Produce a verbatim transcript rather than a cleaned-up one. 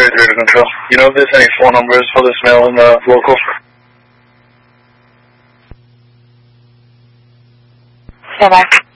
three to control. You know if there's any phone numbers for this male in the local? Stand by.